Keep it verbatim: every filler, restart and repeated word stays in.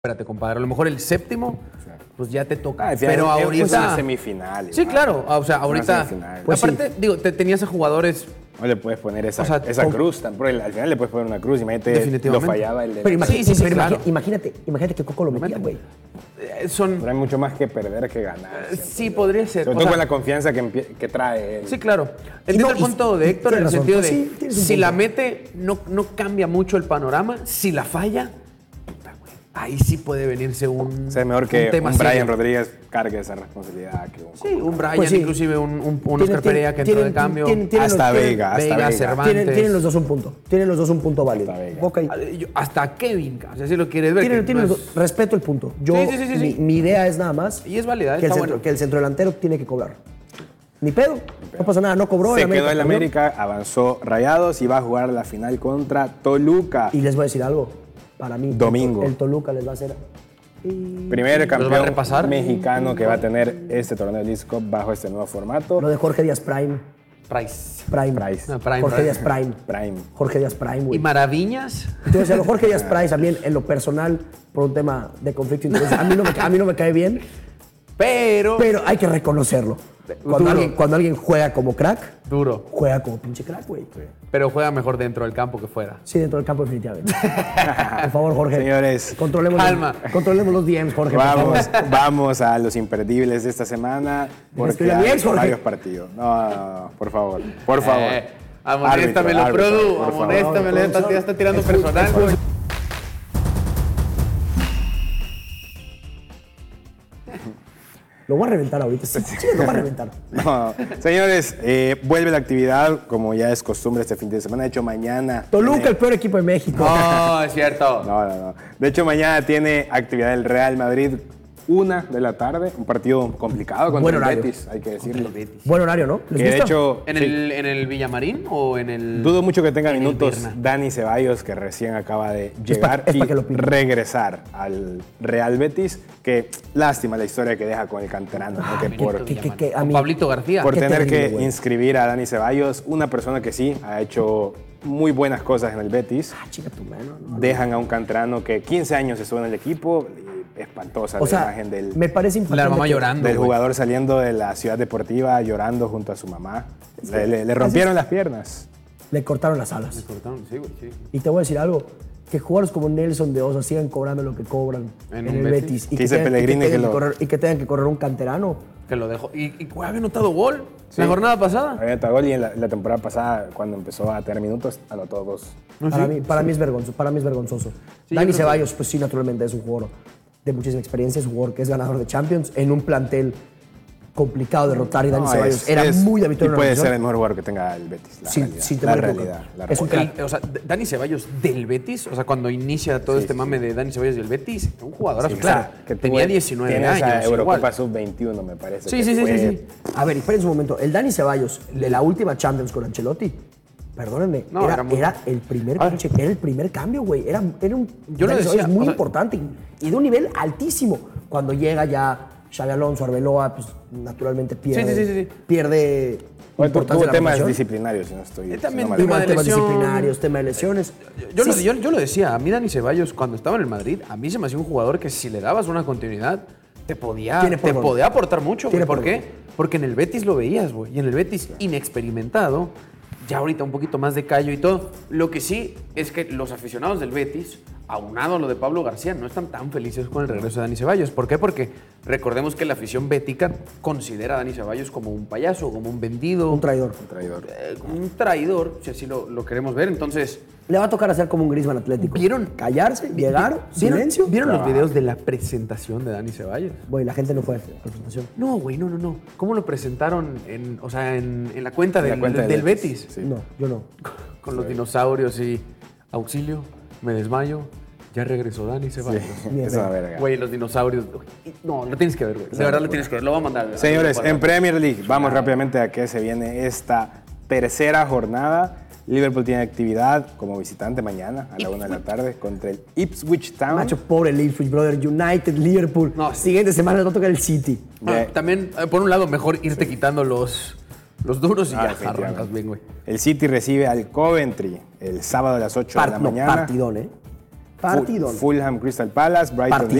Espérate, compadre, a lo mejor el séptimo, pues ya te toca. Ah, pero es, ahorita... Es una semifinal. Sí, igual. claro, o sea, ahorita... Pues aparte, sí. digo, te, tenías a jugadores... No le puedes poner esa, O sea, esa con- cruz, tan- porque al final le puedes poner una cruz, imagínate, Definitivamente. lo fallaba el de... Pero, imagi- Sí, sí, sí, pero claro. imagi- imagínate, imagínate que Coco lo metía, güey. eh, son... Pero hay mucho más que perder que ganar. siento Sí, yo. podría ser. Sobre o todo sea, con la confianza que, empie- que trae él. Sí, claro. Entiendo no, el y- punto de Héctor en el tienes razón, sentido pues de sí, tienes un si punto. la mete, no, no cambia mucho el panorama. Si la falla, puta, güey, ahí sí puede venirse un, O sea, es mejor un que tema un Brian serio. Rodríguez cargue esa responsabilidad que un Sí, un Brian, Pues sí. inclusive un, un, un Tienen- Oscar Pereira que entró tienen- de cambio. tienen- tienen Hasta los- tienen- Vega, hasta Vega, Vega. Cervantes. Tienen, tienen los dos un punto. Tienen los dos un punto válido. Hasta Vega. Ok. Yo- Hasta Kevin, o sea, si lo quieres ver. Tienen, que tienen no los es- dos. Respeto el punto. Yo, Sí, sí, sí, sí, mi, sí. mi idea es nada más Y es válida, que, el está centro, bueno. que el centrodelantero tiene que cobrar. Ni pedo. No pasa nada, no cobró. Se el quedó en la perdió. América, avanzó Rayados y va a jugar la final contra Toluca. Y les voy a decir algo. Para mí, Domingo. el Toluca les va a hacer. Primer va a campeón repasar? mexicano que va a tener este torneo de Leagues Cup bajo este nuevo formato. Lo de Jorge Díaz Prime. Price. Prime. Price. No, Prime, Jorge Prime. Díaz Prime. Prime. Jorge Díaz Prime, Y güey. Maraviñas. Entonces, a lo Jorge Díaz Price también, en lo personal, por un tema de conflicto de intereses, a mí no me, a mí no me cae bien, Pero, pero hay que reconocerlo. Cuando Duro. alguien, cuando alguien juega como crack, duro. juega como pinche crack, güey. Pero juega mejor dentro del campo que fuera. Sí, dentro del campo definitivamente. Por favor, Jorge. Señores, Controlemos, calma. Los, controlemos los D Ms, Jorge. por Vamos, favor. vamos a los imperdibles de esta semana porque escribir a mi hay ex, Jorge. varios partidos. No, no, no, por favor, por favor. Eh, amonéstame, lo Árbitro, produ. por favor. Amonéstame, ya está, ya está tirando personal. güey. Lo voy a reventar ahorita. Sí, sí, lo voy a reventar. No, señores, eh, vuelve la actividad como ya es costumbre este fin de semana. De hecho, mañana. Toluca, tiene- el peor equipo de México. No, es cierto. No, no, no. De hecho, mañana tiene actividad el Real Madrid, una de la tarde. Un partido complicado contra Buen el horario. Betis, hay que decirlo. Buen horario, ¿no? ¿Les Que de gusta? hecho, ¿En sí, el, ¿En el Villamarín o en el...? dudo mucho que tenga en el minutos Berna? Dani Ceballos, que recién acaba de pa- llegar es pa y que lo pida. regresar al Real Betis. Que lástima la historia que deja con el canterano, ¿no? que Benito por, que- Villamarín. que a Con mí- Pablito García. por Qué tener terrible, que güey. inscribir a Dani Ceballos, una persona que sí ha hecho muy buenas cosas en el Betis. Ah, chica tu mano. No, no. Dejan a un canterano que quince años estuvo en el equipo. Y espantosa O la sea, imagen del, me parece La impactante. mamá que- llorando. del güey. jugador saliendo de la ciudad deportiva llorando junto a su mamá. Le, le- le rompieron las piernas. Le cortaron las alas. Cortaron, sí, güey, sí. Y te voy a decir algo. Que jugadores como Nelson de Osa sigan cobrando lo que cobran En en, un el Betis. Betis. Que Y que, dice tengan, y, que Pellegrini tengan que que lo- correr, y que tengan que correr un canterano. Que lo dejó. ¿Y, y había anotado gol Sí. la jornada pasada? Había anotado gol y en la, la temporada pasada, cuando empezó a tener minutos, anotó dos. Para, mí, para, mí es vergonzoso, para mí es vergonzoso. Sí, Dani yo creo Ceballos, pues sí, naturalmente es un jugador de muchísima experiencia, es un jugador que es ganador de Champions en un plantel complicado de derrotar y Dani No, Ceballos es- era es- muy habitual Y en la puede selección. ser el mejor jugador que tenga el Betis. La Sí, realidad. sí, te la voy a realidad. equivocar. La Es un realidad. El- o sea, D- Dani Ceballos del Betis, o sea, cuando inicia todo Sí, este sí, mame de Dani Ceballos del Betis, un jugador Sí, claro, que tenía tuvo- diecinueve tiene esa años. Eurocopa igual. sub veintiuno, me parece. Sí, que sí, sí, fue- sí, sí. A ver, esperen un momento. El Dani Ceballos de la última Champions con Ancelotti, perdónenme, No, era, era muy- era el primer Ah. pinche- era el primer cambio, güey. Era, era un Yo lo Dani decía, Ceballos muy o sea- importante y, y de un nivel altísimo. Cuando llega ya Xabi Alonso, Arbeloa, pues naturalmente pierde, Sí, sí, sí, sí. pierde Bueno, tu- importancia tuvo en la temas rotación. disciplinarios, si no estoy. Él si también no mal tuvo Igual de temas lesión. disciplinarios, tema de lesiones. Yo, Sí, lo, sí. yo, yo lo decía, a mí Dani Ceballos, cuando estaba en el Madrid, a mí se me hacía un jugador que si le dabas una continuidad, te podía, Tiene te por dónde. podía aportar mucho. güey. Tiene ¿Por por qué? dónde. Porque en el Betis lo veías, güey. Y en el Betis, inexperimentado, ya ahorita un poquito más de callo y todo. Lo que sí es que los aficionados del Betis, aunado a lo de Pablo García, no están tan felices con el regreso de Dani Ceballos. ¿Por qué? Porque recordemos que la afición bética considera a Dani Ceballos como un payaso, como un vendido. Un traidor. Un traidor. eh, un traidor, si así lo, lo queremos ver. Entonces, Le va a tocar hacer como un Griezmann Atlético. ¿Vieron? Callarse, llegar, ¿vieron, silencio. ¿vieron los Trabajar. videos de la presentación de Dani Ceballos? Güey, la gente no fue a la presentación. No, güey, no, no, no. ¿Cómo lo presentaron en, o sea, en, en la cuenta En la del, cuenta del del Betis? Betis, sí. No, yo no. Con los dinosaurios y auxilio, me desmayo, ya regresó Dani Ceballos. Bien, Es una bien. verga. Güey, los dinosaurios. No, lo tienes que ver, güey. De verdad lo tienes que ver. Lo voy a mandar. Señores, en Premier League, vamos rápidamente a qué se viene esta tercera jornada. Liverpool tiene actividad como visitante mañana a la una de la tarde contra el Ipswich Town. Macho, pobre el Ipswich, brother. United, Liverpool. No. Siguiente semana le va a tocar el City. Ah, De- también, eh, por un lado, mejor irte quitando los, los duros y Ah, ya definitivamente. arrancas bien, güey. El City recibe al Coventry el sábado a las ocho Part- de la no, mañana. partidón, ¿eh? Partidón. Fulham Crystal Palace, Brighton Partidón.